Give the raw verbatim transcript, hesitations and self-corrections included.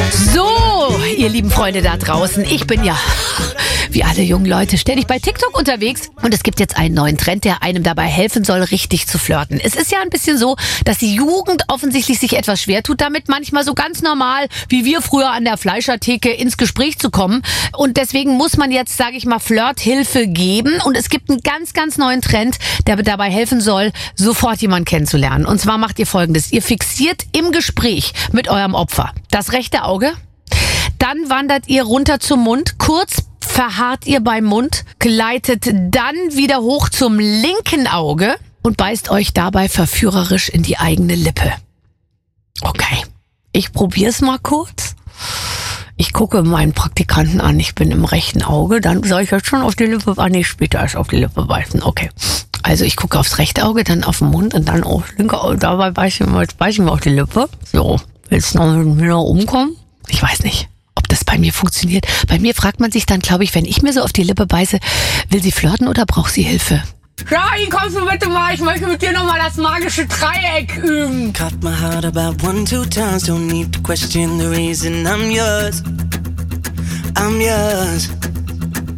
So, ihr lieben Freunde da draußen, ich bin ja, wie alle jungen Leute, ständig bei TikTok unterwegs. Und es gibt jetzt einen neuen Trend, der einem dabei helfen soll, richtig zu flirten. Es ist ja ein bisschen so, dass die Jugend offensichtlich sich etwas schwer tut, damit manchmal so ganz normal, wie wir früher an der Fleischertheke, ins Gespräch zu kommen. Und deswegen muss man jetzt, sage ich mal, Flirthilfe geben. Und es gibt einen ganz, ganz neuen Trend, der dabei helfen soll, sofort jemanden kennenzulernen. Und zwar macht ihr Folgendes. Ihr fixiert im Gespräch mit eurem Opfer das rechte Auge. Dann wandert ihr runter zum Mund, kurz verharrt ihr beim Mund, gleitet dann wieder hoch zum linken Auge und beißt euch dabei verführerisch in die eigene Lippe. Okay, ich probier's mal kurz. Ich gucke meinen Praktikanten an, ich bin im rechten Auge, dann soll ich jetzt schon auf die Lippe, ah nee, später erst auf die Lippe beißen, okay. Also ich gucke aufs rechte Auge, dann auf den Mund und dann aufs linke Auge, dabei beißen wir, beißen wir auf die Lippe. So, willst du noch mit mir umkommen? Ich weiß nicht, ob das bei mir funktioniert. Bei mir fragt man sich dann, glaube ich, wenn ich mir so auf die Lippe beiße, will sie flirten oder braucht sie Hilfe? Shari, kommst du bitte mal? Ich möchte mit dir nochmal das magische Dreieck üben. Cut my heart about one, two times. Don't need to question the reason I'm yours. I'm yours.